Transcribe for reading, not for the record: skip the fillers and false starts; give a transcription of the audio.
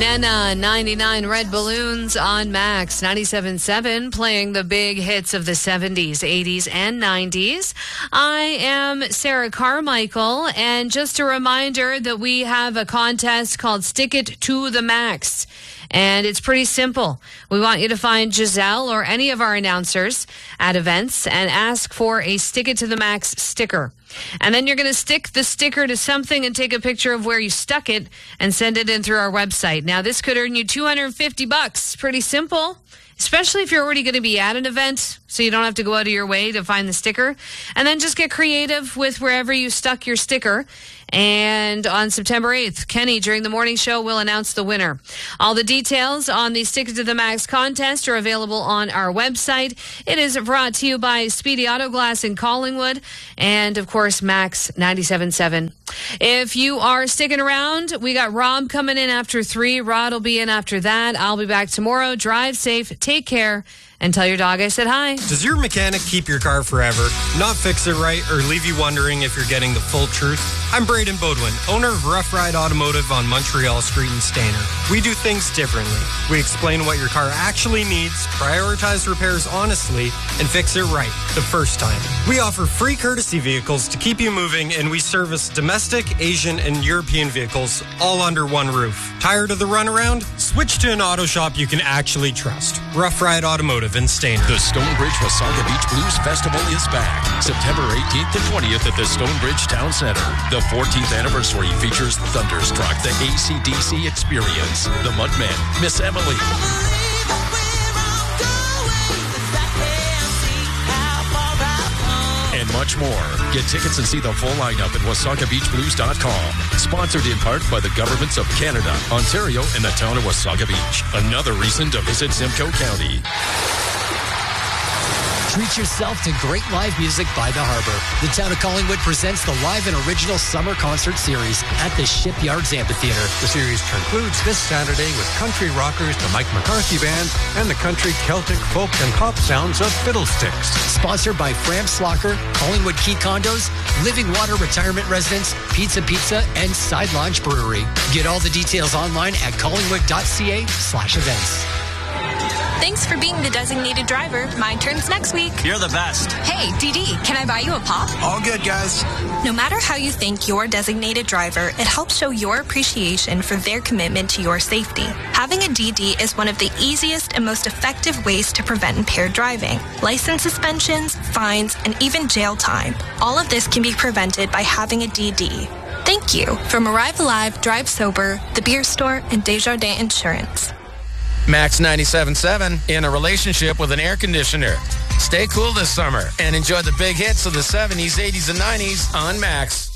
Nena, 99 Red Balloons on Max 97.7, playing the big hits of the 70s, 80s, and 90s. I am Sarah Carmichael, and just a reminder that we have a contest called Stick It to the Max. And it's pretty simple. We want you to find Giselle or any of our announcers at events and ask for a Stick It to the Max sticker. And then you're going to stick the sticker to something and take a picture of where you stuck it and send it in through our website. Now, this could earn you $250. Pretty simple, especially if you're already going to be at an event, so you don't have to go out of your way to find the sticker. And then just get creative with wherever you stuck your sticker. And on September 8th, Kenny, during the morning show, will announce the winner. All the details on the Stick It to the Max contest are available on our website. It is brought to you by Speedy Auto Glass in Collingwood and, of course, Max 97.7. If you are sticking around, we got Rob coming in after 3. Rod will be in after that. I'll be back tomorrow. Drive safe. Take care. And tell your dog I said hi. Does your mechanic keep your car forever, not fix it right, or leave you wondering if you're getting the full truth? I'm Braden Bodwin, owner of Rough Ride Automotive on Montreal Street in Stayner. We do things differently. We explain what your car actually needs, prioritize repairs honestly, and fix it right the first time. We offer free courtesy vehicles to keep you moving, and we service domestic, Asian, and European vehicles all under one roof. Tired of the runaround? Switch to an auto shop you can actually trust. Rough Ride Automotive in Stayner. The Stonebridge Wasaga Beach Blues Festival is back. September 18th to 20th at the Stonebridge Town Center. The 14th anniversary features Thunderstruck, the AC/DC Experience, The Mudmen, Miss Emily, and much more. Get tickets and see the full lineup at WasagaBeachBlues.com. Sponsored in part by the governments of Canada, Ontario, and the town of Wasaga Beach. Another reason to visit Simcoe County. Treat yourself to great live music by the Harbor. The town of Collingwood presents the live and original summer concert series at the Shipyards Amphitheater. The series concludes this Saturday with country rockers, the Mike McCarthy Band, and the country, Celtic, folk, and pop sounds of Fiddlesticks. Sponsored by Fram Slocker, Collingwood Key Condos, Living Water Retirement Residence, Pizza, and Side Lounge Brewery. Get all the details online at collingwood.ca/events. Thanks for being the designated driver. My turn's next week. You're the best. Hey, DD, can I buy you a pop? All good, guys. No matter how you thank your designated driver, it helps show your appreciation for their commitment to your safety. Having a DD is one of the easiest and most effective ways to prevent impaired driving. License suspensions, fines, and even jail time. All of this can be prevented by having a DD. Thank you. From Arrive Alive, Drive Sober, The Beer Store, and Desjardins Insurance. Max 97.7, in a relationship with an air conditioner. Stay cool this summer and enjoy the big hits of the 70s, 80s, and 90s on Max.